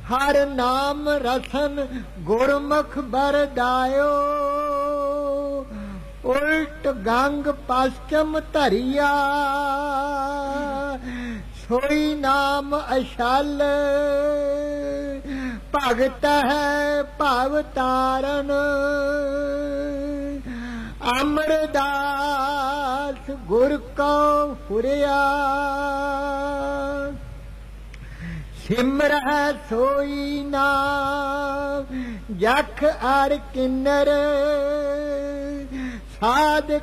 हर नाम रसन गुरमुख बरदायो। उल्ट गंग पश्चिम धरिया सोई नाम अशल। भगत है भव तारन अमरदास गुर को फुरिया। सिमर है सोई नाम जख अर किन्नर साध